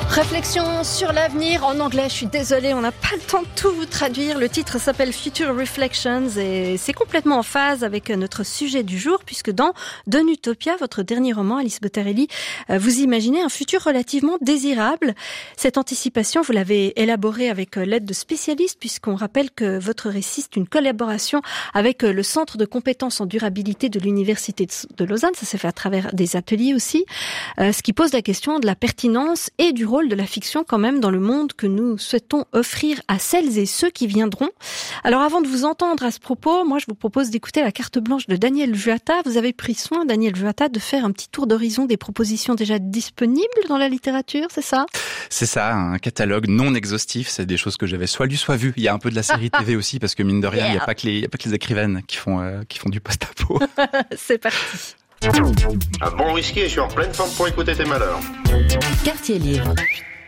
Réflexion sur l'avenir en anglais, je suis désolée, on n'a pas le temps de tout vous traduire. Le titre s'appelle Future Reflections et c'est complètement en phase avec notre sujet du jour puisque dans Don Utopia, votre dernier roman, Alice Bottarelli, vous imaginez un futur relativement désirable. Cette anticipation, vous l'avez élaborée avec l'aide de spécialistes puisqu'on rappelle que votre récit est une collaboration avec le Centre de compétences en durabilité de l'Université de Lausanne. Ça s'est fait à travers des ateliers aussi, ce qui pose la question de la pertinence et du rôle de la fiction quand même dans le monde que nous souhaitons offrir à celles et ceux qui viendront. Alors avant de vous entendre à ce propos, moi je vous propose d'écouter la carte blanche de Daniel Vuata. Vous avez pris soin, Daniel Vuata, de faire un petit tour d'horizon des propositions déjà disponibles dans la littérature, c'est ça ? C'est ça, un catalogue non exhaustif, c'est des choses que j'avais soit lu soit vu. Il y a un peu de la série TV aussi parce que mine de rien, il n'y a pas que les écrivaines qui font du post-apo. C'est parti. Un bon whisky et je suis en pleine forme pour écouter tes malheurs. Quartier Livre.